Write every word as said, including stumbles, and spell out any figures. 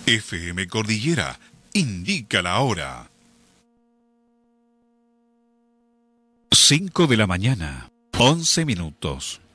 F M Cordillera indica la hora. cinco de la mañana, once minutos.